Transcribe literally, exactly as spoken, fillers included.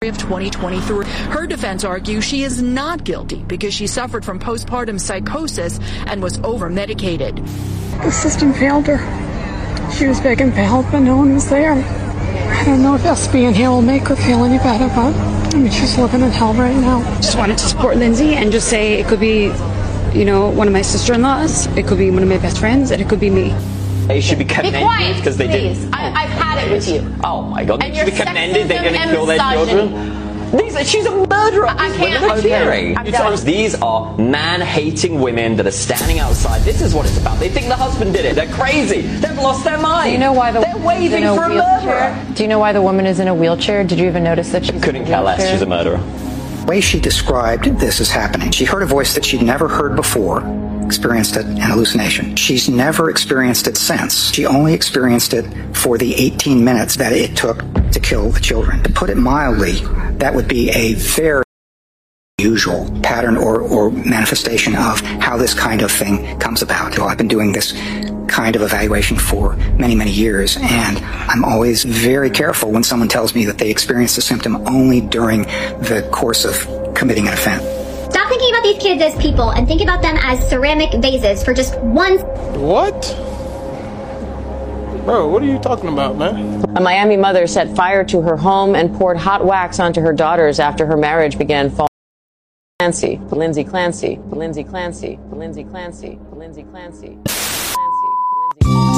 of twenty twenty-three. Her defense argues she is not guilty because she suffered from postpartum psychosis and was over-medicated. The system failed her. She was begging for help, but no one was there. I don't know if us being here will make her feel any better, but I mean, she's living in hell right now. Just wanted to support Lindsay and just say it could be, you know, one of my sister-in-laws, it could be one of my best friends, and it could be me. They should be commended because they please. didn't. I, I've had it with you. Oh my God! And They should be commended. They're going to and kill their misogyny. children. These are, she's a murderer. I These can't- women are okay. cheering. I'm Sometimes done. these are man-hating women that are standing outside. This is what it's about. They think the husband did it. They're crazy. They've lost their mind. Do you know why the They're woman is waving in a for a wheelchair? murderer. Do you know why the woman is in a wheelchair? Did you even notice that she's Couldn't in a care less. wheelchair? She's a murderer. The way she described this as happening, she heard a voice that she'd never heard before, experienced it, an hallucination. She's never experienced it since. She only experienced it for the eighteen minutes that it took to kill the children. To put it mildly, that would be a very usual pattern or, or manifestation of how this kind of thing comes about. Well, I've been doing this kind of evaluation for many, many years, and I'm always very careful when someone tells me that they experienced a symptom only during the course of committing an offense. Stop thinking about these kids as people and think about them as ceramic vases for just one. What? Bro, what are you talking about, man? A Miami mother set fire to her home and poured hot wax onto her daughters after her marriage began falling. Clancy, for Lindsay Clancy, for Lindsay Clancy, for Lindsay Clancy, for Lindsay Clancy.